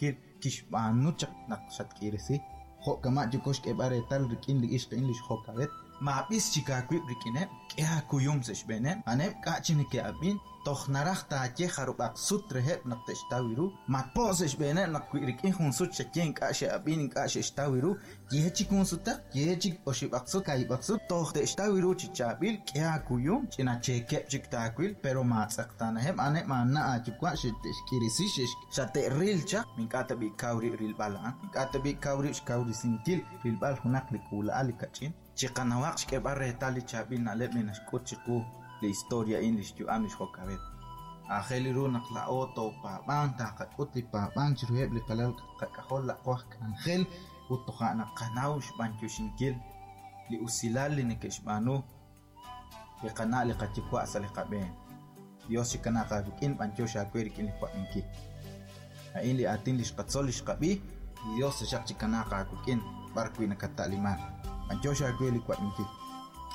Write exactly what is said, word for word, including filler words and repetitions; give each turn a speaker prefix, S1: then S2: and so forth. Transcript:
S1: kir kishbanu chak naqshat kirisi ho kama jukosh ke bare tal rikin li ish in li khokavet ma bis chika kwib rikine kya kuyum sesh bene ane ka chini ke abin toch narach ta ke kharubak sutre heb naqtesh tawiru ma poses bene naqwi rikin hun sut chaken ka she abin ka she tawiru ye chikun suta ye chik oshibak sut kai baksut toch de tawiru chichabil kya kuyum china cheke chik takwil pero ma tsaqtana heb ane ma na achikwa she kirisi shesh shate rilcha min kata bi kawri ril bala min kata bi kawri kawri sinkil ril bal hunak likula alikachin chiqanawaq ke barre tali chabil na leb menas kochiku la historia English tu amish hokabet ajeli ru naqla oto pa ban ta qutli pa ban chirueb li kalal qahol la qoh angel utohana qanaush ban kushinkil li usilal li nekeshbanu li qana li qachikwa asali qaben yosi kana qabikin ban chosha kwerikin li kwaminki a ili atin li qatsol li qabi yosi shaqchi kana qabikin barkwina kataliman ban chosha kweli kwaminki